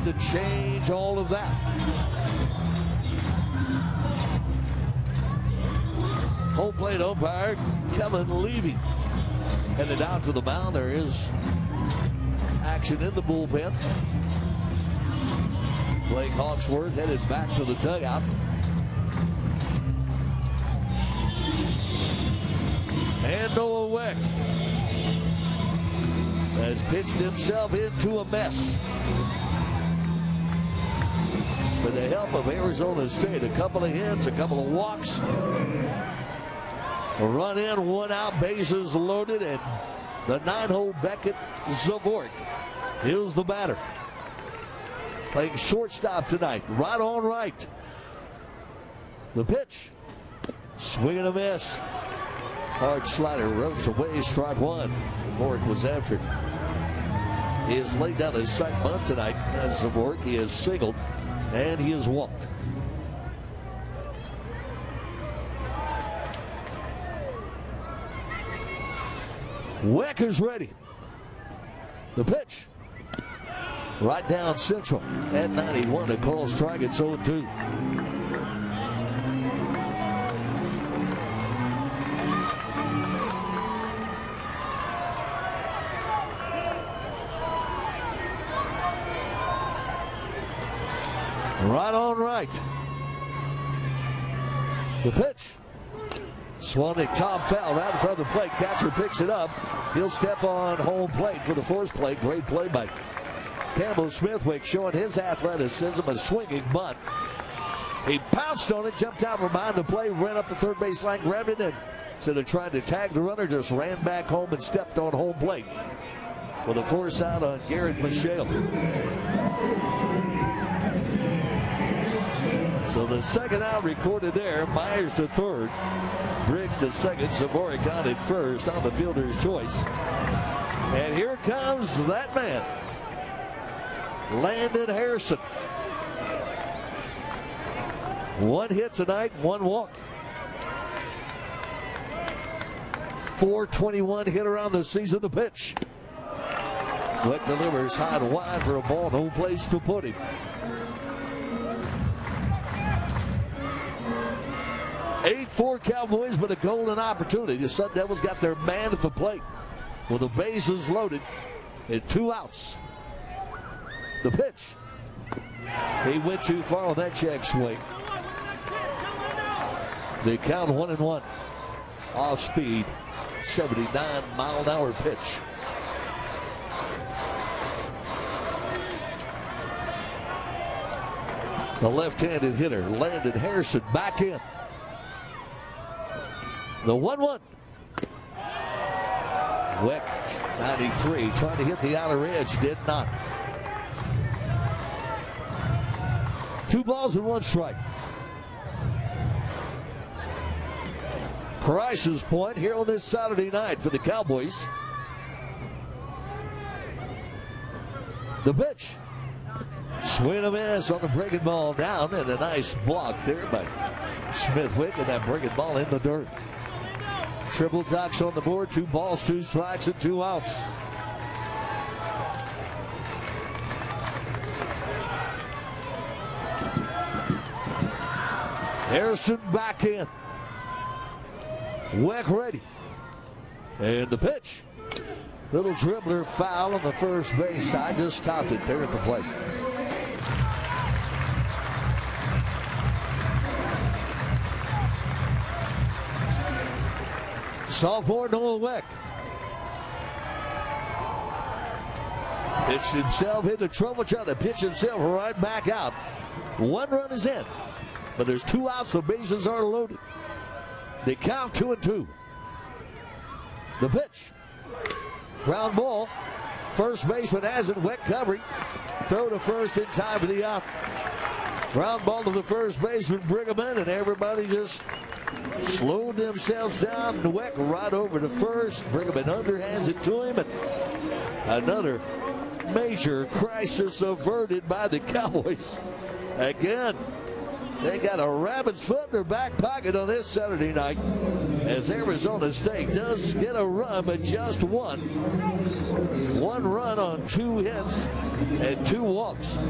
rain to change all of that. Home plate umpire Kevin Levy headed out to the mound. There is action in the bullpen. Blake Hawksworth headed back to the dugout. And Noah Weck has pitched himself into a mess. With the help of Arizona State, a couple of hits, a couple of walks. A run in, one out, bases loaded, and the 9-hole Beckett Zavorik is the batter. Playing shortstop tonight, right on right. The pitch, swing and a miss. Hard slider, ropes away, strike one. Zavorik was after it. He has laid down his second bunt tonight as Zavorik. He has singled and he has walked. Weck is ready. The pitch. Right down central at 91. A call strike. It's 0-2. Right on right. The pitch. Swung at top foul right in front of the plate. Catcher picks it up. He'll step on home plate for the first play. Great play by Campbell Smithwick, showing his athleticism. A swinging bunt. He pounced on it, jumped out from behind the plate, ran up the third base line, grabbed it, and instead of trying to tag the runner, just ran back home and stepped on home plate with a force out on Garrett Michelle. So the second out recorded there. Myers to third. Briggs to second. Zavorik on at first on the fielder's choice. And here comes that man, Landon Harrison. One hit tonight, one walk. .421 hit around the season. The pitch. Weck delivers high and wide for a ball. No place to put him. 8-4 Cowboys, but a golden opportunity. The Sun Devils got their man at the plate with the bases loaded and two outs. The pitch. He went too far on that check swing. They count 1-1. Off speed, 79-mile-an-hour pitch. The left-handed hitter, Landon Harrison, back in. The 1-1. Weck, 93, trying to hit the outer edge, did not. 2 balls and 1 strike. Price's point here on this Saturday night for the Cowboys. The pitch. Swing and a miss on the breaking ball down, and a nice block there by Smithwick, and that breaking ball in the dirt. Triple Ducks on the board, 2 balls, 2 strikes, and 2 outs. Harrison back in. Weck ready. And the pitch. Little dribbler foul on the first base side. Just stopped it there at the plate. Sophomore Noah Weck pitched himself into trouble, trying to pitch himself right back out. 1 run is in, but there's 2 outs. The bases are loaded. They count 2-2. The pitch. Ground ball. First baseman has it. Weck covering. Throw to first in time for the out. Ground ball to the first baseman, Brigham in, and everybody just slowed themselves down. Weck right over to first. Brigham underhands it to him, and another major crisis averted by the Cowboys. Again, they got a rabbit's foot in their back pocket on this Saturday night, as Arizona State does get a run, but just one. 1 run on 2 hits and 2 walks.